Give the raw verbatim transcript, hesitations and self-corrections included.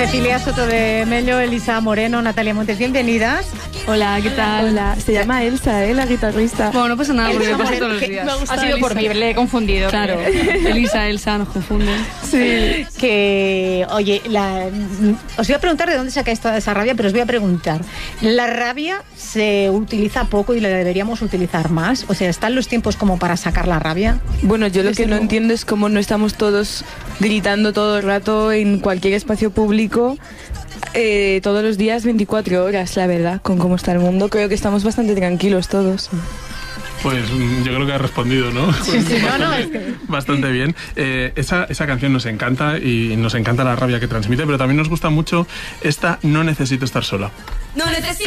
Cecilia Soto de Mello, Elisa Moreno, Natalia Montes, bienvenidas. Hola, ¿qué tal? Hola, se llama Elsa, ¿eh? La guitarrista. Bueno, no pasa nada porque me pasa todos los que días. me ha gustado Ha sido por mí, Elisa. le he confundido. Claro, Elisa, Elsa, nos confunden. Sí. Que, oye, la, os voy a preguntar de dónde sacáis toda esa rabia, pero os voy a preguntar. ¿La rabia se utiliza poco y la deberíamos utilizar más? O sea, ¿están los tiempos como para sacar la rabia? Bueno, yo lo Desde que no luego. entiendo es cómo no estamos todos gritando todo el rato en cualquier espacio público, eh, todos los días, veinticuatro horas, la verdad, con cómo está el mundo. Creo que estamos bastante tranquilos todos. Pues yo creo que ha respondido, ¿no? Sí, sí, no, no, bastante, es que... bastante bien. Eh, esa, esa canción nos encanta y nos encanta la rabia que transmite, pero también nos gusta mucho esta No necesito estar sola. No necesito